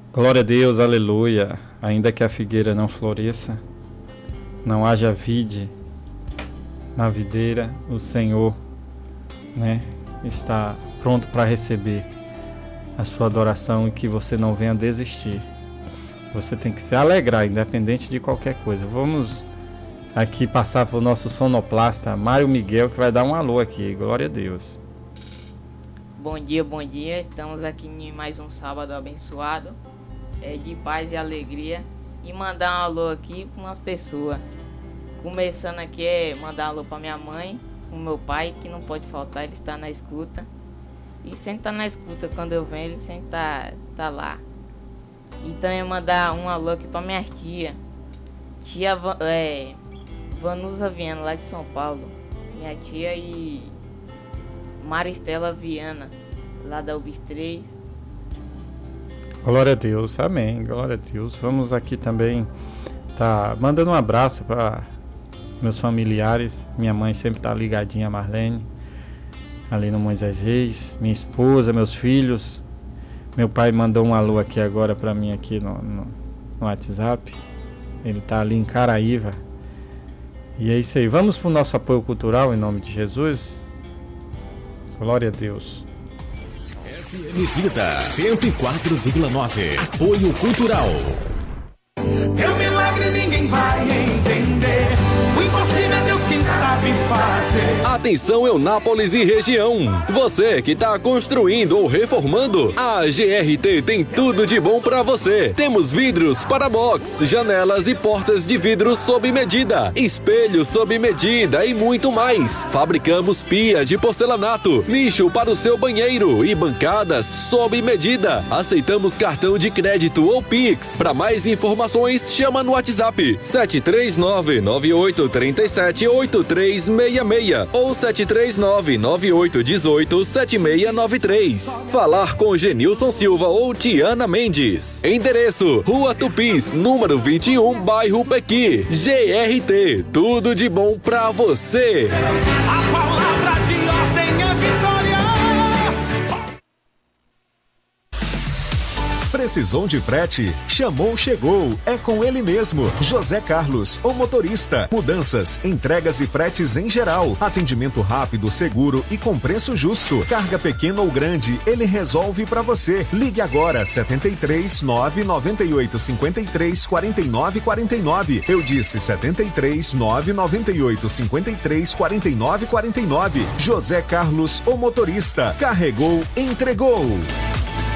Glória a Deus, aleluia. Ainda que a figueira não floresça, não haja vide na videira, o Senhor, está pronto para receber a sua adoração e que você não venha desistir. Você tem que se alegrar, independente de qualquer coisa. Vamos aqui passar para o nosso sonoplasta, Mário Miguel, que vai dar um alô aqui. Glória a Deus. Bom dia, bom dia. Estamos aqui em mais um sábado abençoado, de paz e alegria. E mandar um alô aqui para umas pessoas. Começando aqui mandar um alô para minha mãe, o meu pai, que não pode faltar, ele está na escuta. E sempre tá na escuta, quando eu venho ele sempre tá lá. E também mandar um alô aqui para minha tia Vanusa Viana, lá de São Paulo. Minha tia e Maristela Viana, lá da UBS 3. Glória a Deus, amém, glória a Deus. Vamos aqui também mandando um abraço para meus familiares. Minha mãe sempre tá ligadinha, a Marlene, ali no Moisés Reis, minha esposa, meus filhos. Meu pai mandou um alô aqui agora para mim aqui no WhatsApp. Ele tá ali em Caraíva. E é isso aí, vamos pro nosso apoio cultural em nome de Jesus. Glória a Deus. FM Vida 104,9. Apoio cultural. Teu milagre ninguém vai entender. O impossível é Deus quem sabe fazer. Atenção, Eunápolis e região. Você que está construindo ou reformando, a GRT tem tudo de bom para você. Temos vidros para box, janelas e portas de vidro sob medida, espelhos sob medida e muito mais. Fabricamos pia de porcelanato, nicho para o seu banheiro e bancadas sob medida. Aceitamos cartão de crédito ou Pix. Para mais informações, chama no WhatsApp 739-9837-8366 ou 739-9818-7693. Falar com Genilson Silva ou Tiana Mendes. Endereço: Rua Tupis, número 21, bairro Pequi. GRT, tudo de bom pra você. A palavra de ordem é vitória. Precisou de frete? Chamou, chegou. É com ele mesmo. José Carlos, o motorista. Mudanças, entregas e fretes em geral. Atendimento rápido, seguro e com preço justo. Carga pequena ou grande, ele resolve pra você. Ligue agora, 73 998 53 49 49. Eu disse 73 998 53 49 49. José Carlos, o motorista. Carregou, entregou.